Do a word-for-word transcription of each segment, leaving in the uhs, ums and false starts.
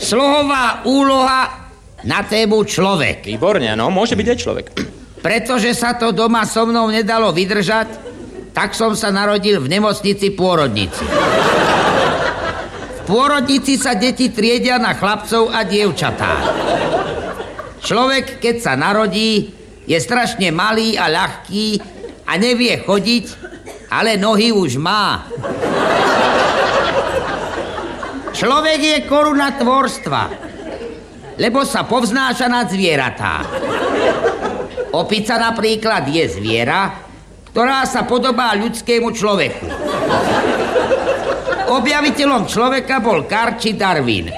Slohová úloha na tému človek. Výborne, no, môže byť aj človek. Pretože sa to doma so mnou nedalo vydržať, tak som sa narodil v nemocnici pôrodnici. V pôrodnici sa deti triedia na chlapcov a dievčatá. Človek, keď sa narodí, je strašne malý a ľahký a nevie chodiť, ale nohy už má. Človek je koruna tvorstva, lebo sa povznáša nad zvieratá. Opica napríklad je zviera, ktorá sa podobá ľudskému človeku. Objaviteľom človeka bol Karl či Darwin.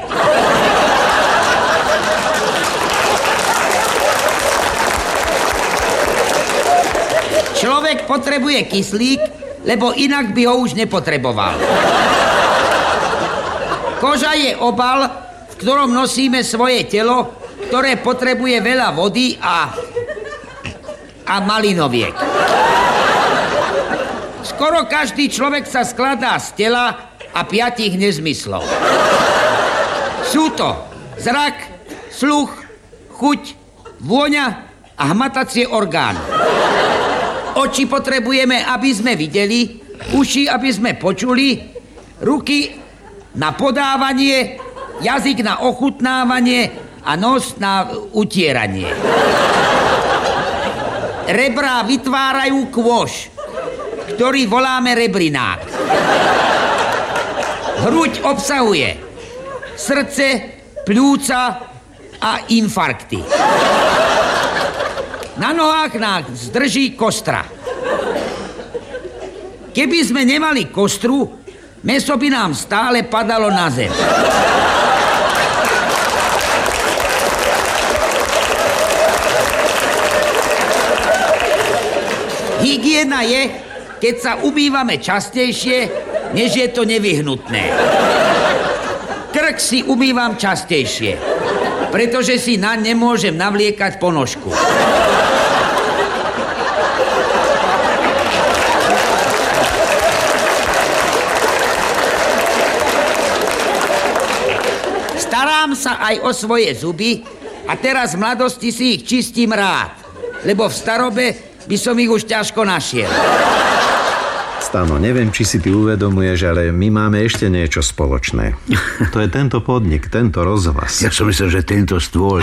Človek potrebuje kyslík, lebo inak by ho už nepotreboval. Koža je obal, v ktorom nosíme svoje telo, ktoré potrebuje veľa vody a... a malinoviek. Skoro každý človek sa skladá z tela a piatich nezmyslov. Sú to zrak, sluch, chuť, vôňa a hmatacie orgány. Oči potrebujeme, aby sme videli, uši, aby sme počuli, ruky na podávanie, jazyk na ochutnávanie a nos na utieranie. Rebrá vytvárajú kôš, ktorý voláme rebrinák. Hruď obsahuje srdce, pľúca a infarkty. Na nohách nás drží kostra. Keby sme nemali kostru, mäso by nám stále padalo na zem. Hygiena je, keď sa umývame častejšie, než je to nevyhnutné. Krk si umývam častejšie, pretože si naň nemôžem navliekať ponožku. Starám sa aj o svoje zuby a teraz v mladosti si ich čistím rád, lebo v starobe by som ich už ťažko našiel. Stano, neviem, či si ty uvedomuješ, ale my máme ešte niečo spoločné. To je tento podnik, tento rozhlas. Ja som myslel, že tento stôl.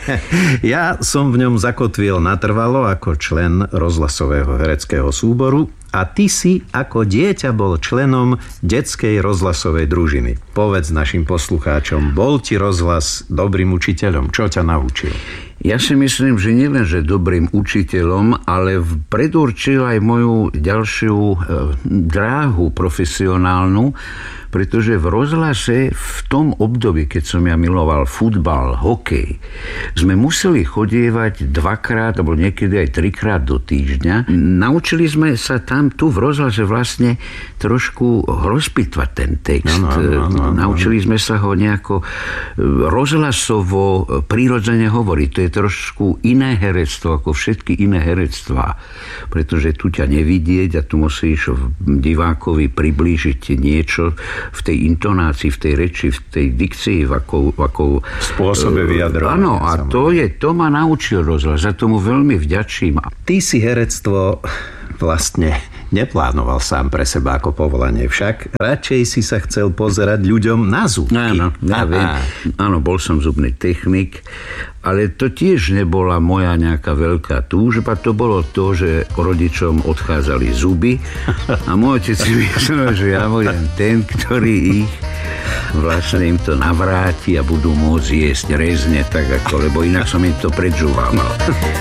Ja som v ňom zakotvil natrvalo ako člen rozhlasového hereckého súboru a ty si ako dieťa bol členom detskej rozhlasovej družiny. Povedz našim poslucháčom, bol ti rozhlas dobrým učiteľom? Čo ťa naučil? Ja si myslím, že nielen, že dobrým učiteľom, ale predurčil aj moju ďalšiu e, dráhu profesionálnu, pretože v rozhlase v tom období, keď som ja miloval futbal, hokej, sme museli chodievať dvakrát, alebo niekedy aj trikrát do týždňa. Naučili sme sa tam tu v rozhlase vlastne trošku rozpitvať ten text. No, no, no, no, Naučili sme sa ho nejako rozhlasovo prirodzene hovoriť. To je trošku iné herectvo ako všetky iné herectvá, pretože tu ťa nevidieť a tu musíš divákovi priblížiť niečo v tej intonácii, v tej reči, v tej dikcii, v akou... V akou spôsobe vyjadrovania. Áno, a to je, to ma naučil rozhlas, za tomu veľmi vďačím. Ty si herectvo vlastne neplánoval sám pre seba ako povolanie, však radšej si sa chcel pozerať ľuďom na zubky. Áno, ja viem. Áno, bol som zubný technik, ale to tiež nebola moja nejaká veľká túžba, to bolo to, že rodičom odchádzali zuby a môj otec si myslel, že ja budem ten, ktorý ich vlastne im to navráti a budú môcť jesť rezne tak ako, lebo inak som im to predžúval.